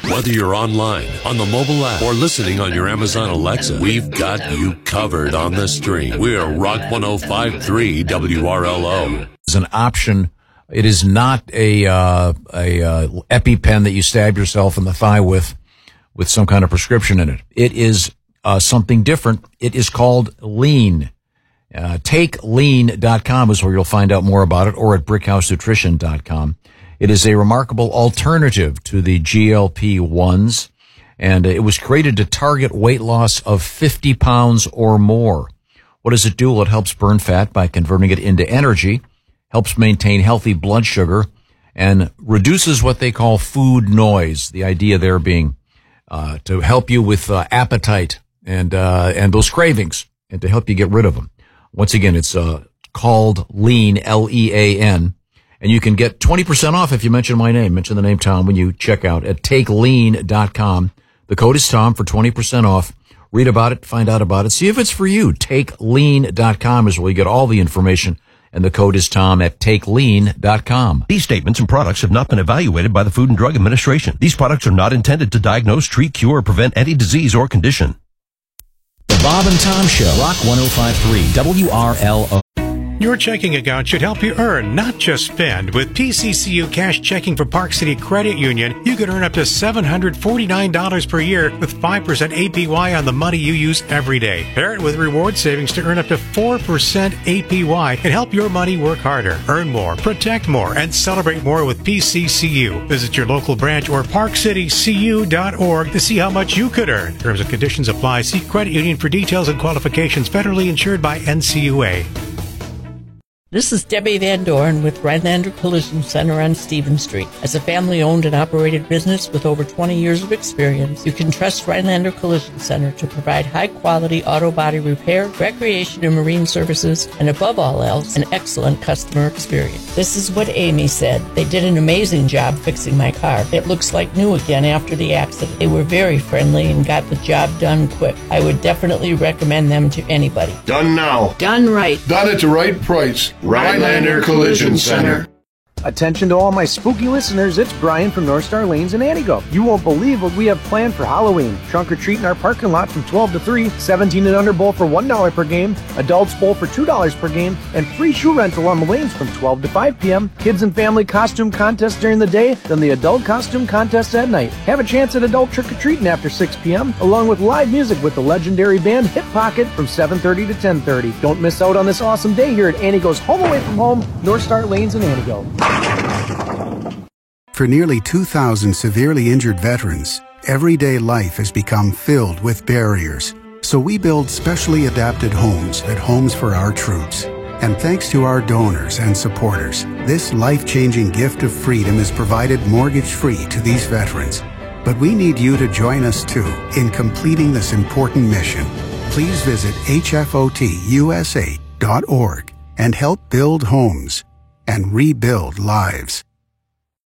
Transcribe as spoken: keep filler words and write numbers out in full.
Whether you're online, on the mobile app, or listening on your Amazon Alexa, we've got you covered on the stream. We're Rock one oh five point three W R L O. It's an option. It is not a uh, a uh, EpiPen that you stab yourself in the thigh with, with some kind of prescription in it. It is uh, something different. It is called Lean. Uh, take lean dot com is where you'll find out more about it, or at brickhouse nutrition dot com. It is a remarkable alternative to the G L P ones, and it was created to target weight loss of fifty pounds or more. What does it do? Well, it helps burn fat by converting it into energy, helps maintain healthy blood sugar, and reduces what they call food noise. The idea there being uh, to help you with uh, appetite and uh, and those cravings, and to help you get rid of them. Once again, it's uh, called Lean, L E A N, and you can get twenty percent off if you mention my name. Mention the name Tom when you check out at take lean dot com. The code is Tom for twenty percent off. Read about it, find out about it, see if it's for you. take lean dot com is where you get all the information, and the code is Tom at take lean dot com. These statements and products have not been evaluated by the Food and Drug Administration. These products are not intended to diagnose, treat, cure, or prevent any disease or condition. The Bob and Tom Show, Rock one oh five point three W R L O. Your checking account should help you earn, not just spend. With P C C U Cash Checking for Park City Credit Union, you could earn up to seven hundred forty-nine dollars per year with five percent A P Y on the money you use every day. Pair it with reward savings to earn up to four percent A P Y and help your money work harder. Earn more, protect more, and celebrate more with P C C U. Visit your local branch or park city c u dot org to see how much you could earn. Terms and conditions apply. See credit union for details and qualifications. Federally insured by N C U A. This is Debbie Van Dorn with Rhinelander Collision Center on Stevens Street. As a family-owned and operated business with over twenty years of experience, you can trust Rhinelander Collision Center to provide high-quality auto body repair, recreation and marine services, and above all else, an excellent customer experience. This is what Amy said. They did an amazing job fixing my car. It looks like new again after the accident. They were very friendly and got the job done quick. I would definitely recommend them to anybody. Done now. Done right. Done at the right price. Rhinelander Collision Center. Attention to all my spooky listeners, it's Brian from North Star Lanes in Antigo. You won't believe what we have planned for Halloween. Trunk or treat in our parking lot from twelve to three, seventeen and under bowl for one dollar per game, adults bowl for two dollars per game, and free shoe rental on the lanes from twelve to five p.m. Kids and family costume contest during the day, then the adult costume contest at night. Have a chance at adult trick or treating after six p.m., along with live music with the legendary band Hip Pocket from seven thirty to ten thirty. Don't miss out on this awesome day here at Antigo's Home Away from Home, North Star Lanes in Antigo. For nearly two thousand severely injured veterans, everyday life has become filled with barriers. So we build specially adapted homes at Homes for Our Troops. And thanks to our donors and supporters, this life-changing gift of freedom is provided mortgage-free to these veterans. But we need you to join us too in completing this important mission. Please visit H F O T U S A dot org and help build homes and rebuild lives.